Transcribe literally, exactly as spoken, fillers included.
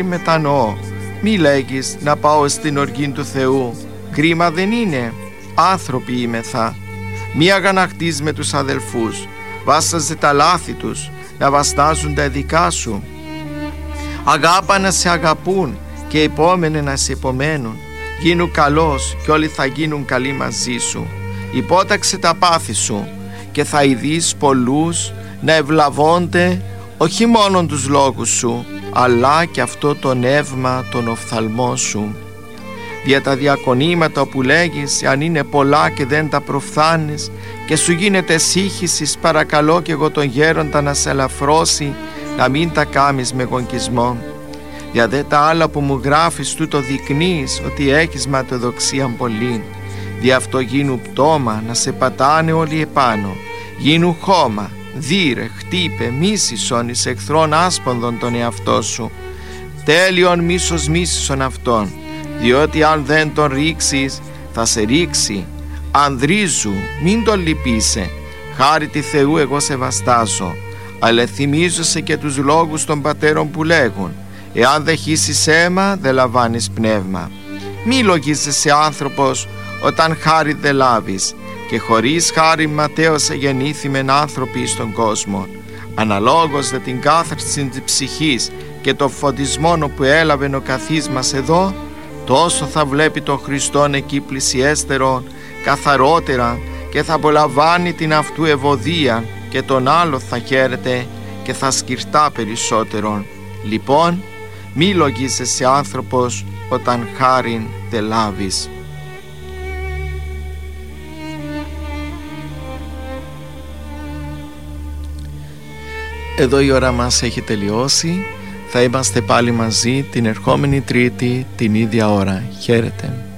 μετανοώ. Μη λέγεις να πάω στην οργή του Θεού. Κρίμα δεν είναι. Άνθρωποι είμεθα. Μη αγαναχτείς με τους αδελφούς. Βάσταζε τα λάθη τους, να βαστάζουν τα δικά σου. Αγάπα να σε αγαπούν και οι επόμενοι να σε επομένουν. Γίνου καλός και όλοι θα γίνουν καλοί μαζί σου. Υπόταξε τα πάθη σου και θα ειδείς πολλούς να ευλαβώνται όχι μόνο τους λόγους σου, αλλά και αυτό το νεύμα των οφθαλμών σου. Δια τα διακονήματα που λέγεις, αν είναι πολλά και δεν τα προφθάνεις και σου γίνεται σύγχυσης, παρακαλώ και εγώ τον γέροντα να σε ελαφρώσει, να μην τα κάμεις με γονκισμό. Δια δε τα άλλα που μου γράφεις τούτο δεικνύεις ότι έχεις ματαιοδοξία πολύ. Δι' αυτό γίνου πτώμα να σε πατάνε όλοι επάνω. Γίνου χώμα, δίρε, χτύπε, μίσησον εις εχθρών άσπονδον τον εαυτό σου. Τέλειον μίσος μίσησον αυτόν, διότι αν δεν τον ρίξεις θα σε ρίξει. Ανδρίζου, μην τον λυπείσαι, χάρη τη Θεού εγώ σε βαστάζω. Αλλά θυμίζωσε και τους λόγους των πατέρων που λέγουν, εάν δεν χύσεις αίμα δεν λαμβάνεις πνεύμα. Μη λογίζεσαι άνθρωπος όταν χάρη δεν λάβεις, και χωρίς χάρη ματέως εγεννήθημεν άνθρωποι στον κόσμο. Αναλόγως δε την κάθαρση της ψυχής και το φωτισμό που έλαβε ο καθής μας εδώ, τόσο θα βλέπει τον Χριστόν εκεί πλησιέστερον, καθαρότερα, και θα απολαμβάνει την αυτού ευωδία, και τον άλλο θα χαίρεται και θα σκυρτά περισσότερον. Λοιπόν, μη λογίζεσαι άνθρωπος όταν χάριν δεν λάβεις. Εδώ η ώρα μας έχει τελειώσει. Θα είμαστε πάλι μαζί την ερχόμενη Τρίτη την ίδια ώρα. Χαίρετε.